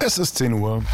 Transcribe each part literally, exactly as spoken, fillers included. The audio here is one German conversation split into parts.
Es ist zehn Uhr.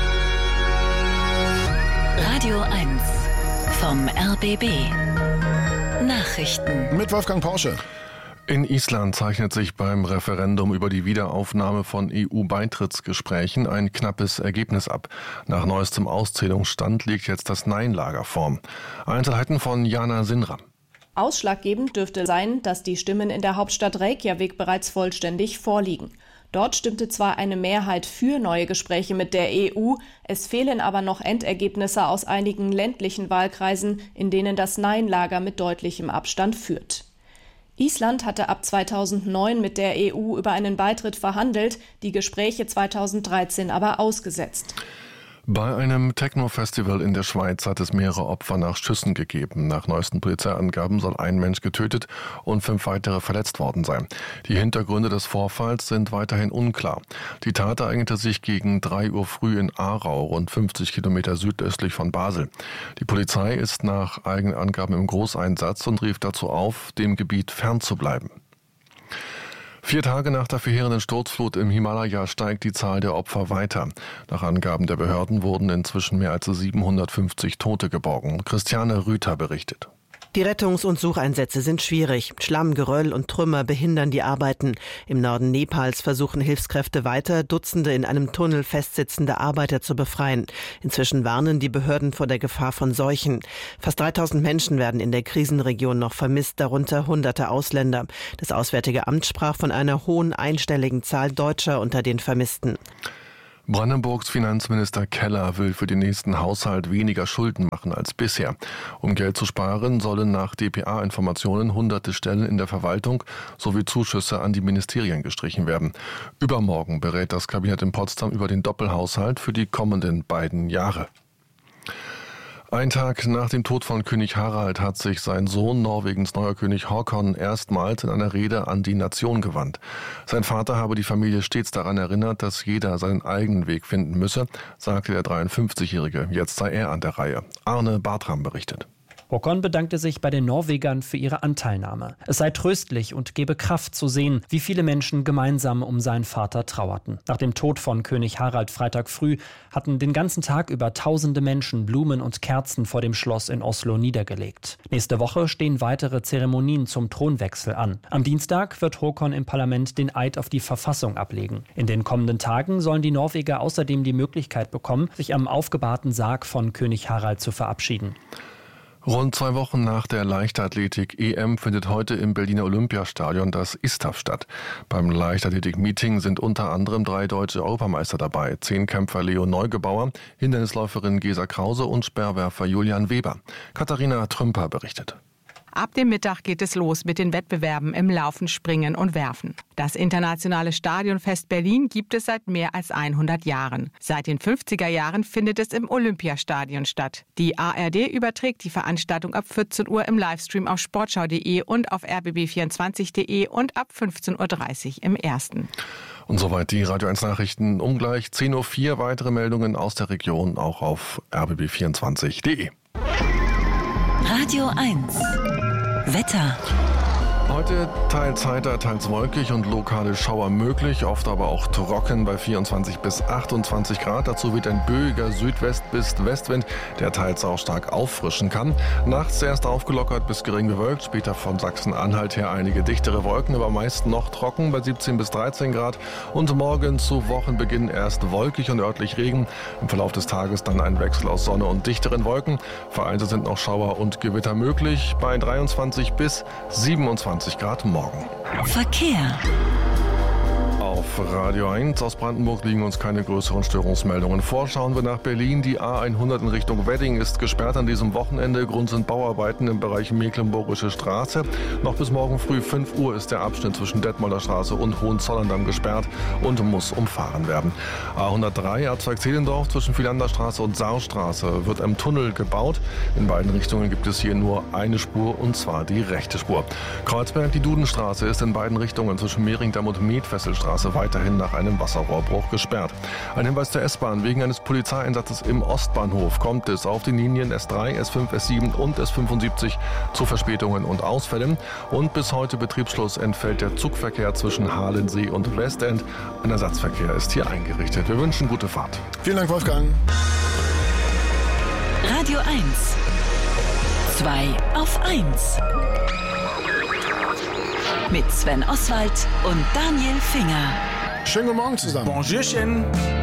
Radio eins vom R B B. Nachrichten. Mit Wolfgang Porsche. In Island zeichnet sich beim Referendum über die Wiederaufnahme von E U-Beitrittsgesprächen ein knappes Ergebnis ab. Nach neuestem Auszählungsstand liegt jetzt das Nein-Lager vor. Einzelheiten von Jana Sinra. Ausschlaggebend dürfte sein, dass die Stimmen in der Hauptstadt Reykjavik bereits vollständig vorliegen. Dort stimmte zwar eine Mehrheit für neue Gespräche mit der E U, es fehlen aber noch Endergebnisse aus einigen ländlichen Wahlkreisen, in denen das Nein-Lager mit deutlichem Abstand führt. Island hatte ab zweitausendneun mit der E U über einen Beitritt verhandelt, die Gespräche zweitausenddreizehn aber ausgesetzt. Bei einem Techno-Festival in der Schweiz hat es mehrere Opfer nach Schüssen gegeben. Nach neuesten Polizeiangaben soll ein Mensch getötet und fünf weitere verletzt worden sein. Die Hintergründe des Vorfalls sind weiterhin unklar. Die Tat ereignete sich gegen drei Uhr früh in Aarau, rund fünfzig Kilometer südöstlich von Basel. Die Polizei ist nach eigenen Angaben im Großeinsatz und rief dazu auf, dem Gebiet fernzubleiben. Vier Tage nach der verheerenden Sturzflut im Himalaya steigt die Zahl der Opfer weiter. Nach Angaben der Behörden wurden inzwischen mehr als siebenhundertfünfzig Tote geborgen. Christiane Rüther berichtet. Die Rettungs- und Sucheinsätze sind schwierig. Schlamm, Geröll und Trümmer behindern die Arbeiten. Im Norden Nepals versuchen Hilfskräfte weiter, Dutzende in einem Tunnel festsitzende Arbeiter zu befreien. Inzwischen warnen die Behörden vor der Gefahr von Seuchen. Fast dreitausend Menschen werden in der Krisenregion noch vermisst, darunter hunderte Ausländer. Das Auswärtige Amt sprach von einer hohen einstelligen Zahl Deutscher unter den Vermissten. Brandenburgs Finanzminister Keller will für den nächsten Haushalt weniger Schulden machen als bisher. Um Geld zu sparen, sollen nach D P A-Informationen hunderte Stellen in der Verwaltung sowie Zuschüsse an die Ministerien gestrichen werden. Übermorgen berät das Kabinett in Potsdam über den Doppelhaushalt für die kommenden beiden Jahre. Ein Tag nach dem Tod von König Harald hat sich sein Sohn, Norwegens neuer König Håkon, erstmals in einer Rede an die Nation gewandt. Sein Vater habe die Familie stets daran erinnert, dass jeder seinen eigenen Weg finden müsse, sagte der dreiundfünfzigjährige. Jetzt sei er an der Reihe. Arne Bartram berichtet. Håkon bedankte sich bei den Norwegern für ihre Anteilnahme. Es sei tröstlich und gebe Kraft zu sehen, wie viele Menschen gemeinsam um seinen Vater trauerten. Nach dem Tod von König Harald Freitag früh hatten den ganzen Tag über tausende Menschen Blumen und Kerzen vor dem Schloss in Oslo niedergelegt. Nächste Woche stehen weitere Zeremonien zum Thronwechsel an. Am Dienstag wird Håkon im Parlament den Eid auf die Verfassung ablegen. In den kommenden Tagen sollen die Norweger außerdem die Möglichkeit bekommen, sich am aufgebahrten Sarg von König Harald zu verabschieden. Rund zwei Wochen nach der Leichtathletik-E M findet heute im Berliner Olympiastadion das I S T A F statt. Beim Leichtathletik-Meeting sind unter anderem drei deutsche Europameister dabei. Zehnkämpfer Leo Neugebauer, Hindernisläuferin Gesa Krause und Speerwerfer Julian Weber. Katharina Trümper berichtet. Ab dem Mittag geht es los mit den Wettbewerben im Laufen, Springen und Werfen. Das internationale Stadionfest Berlin gibt es seit mehr als hundert Jahren. Seit den fünfziger Jahren findet es im Olympiastadion statt. Die A R D überträgt die Veranstaltung ab vierzehn Uhr im Livestream auf sportschau punkt de und auf r b b vierundzwanzig punkt de und ab fünfzehn Uhr dreißig im Ersten. Und soweit die Radio eins Nachrichten. Um gleich zehn Uhr vier weitere Meldungen aus der Region, auch auf r b b vierundzwanzig punkt de. Radio eins. Wetter. Heute teils heiter, teils wolkig und lokale Schauer möglich, oft aber auch trocken bei vierundzwanzig bis achtundzwanzig Grad. Dazu weht ein böiger Südwest- bis Westwind, der teils auch stark auffrischen kann. Nachts erst aufgelockert bis gering bewölkt, später von Sachsen-Anhalt her einige dichtere Wolken, aber meist noch trocken bei siebzehn bis dreizehn Grad. Und morgen zu Wochenbeginn erst wolkig und örtlich Regen. Im Verlauf des Tages dann ein Wechsel aus Sonne und dichteren Wolken. Vereinzelt sind noch Schauer und Gewitter möglich bei dreiundzwanzig bis siebenundzwanzig Grad morgen. Verkehr. Auf Radio eins aus Brandenburg liegen uns keine größeren Störungsmeldungen vor. Schauen wir nach Berlin. Die A hundert in Richtung Wedding ist gesperrt an diesem Wochenende. Grund sind Bauarbeiten im Bereich Mecklenburgische Straße. Noch bis morgen früh fünf Uhr ist der Abschnitt zwischen Detmolder Straße und Hohenzollern gesperrt und muss umfahren werden. A hundertdrei Erzberg-Zehlendorf zwischen Philanderstraße und Saarstraße wird ein Tunnel gebaut. In beiden Richtungen gibt es hier nur eine Spur, und zwar die rechte Spur. Kreuzberg, die Dudenstraße ist in beiden Richtungen zwischen Mehringdamm und Medfesselstraße weiterhin nach einem Wasserrohrbruch gesperrt. Ein Hinweis der S-Bahn: Wegen eines Polizeieinsatzes im Ostbahnhof kommt es auf den Linien S drei, S fünf, S sieben und S fünfundsiebzig zu Verspätungen und Ausfällen. Und bis heute Betriebsschluss entfällt der Zugverkehr zwischen Halensee und Westend. Ein Ersatzverkehr ist hier eingerichtet. Wir wünschen gute Fahrt. Vielen Dank, Wolfgang. Radio eins. zwei auf eins. Mit Sven Oswald und Daniel Finger. Schönen guten Morgen zusammen. Bonjourchen.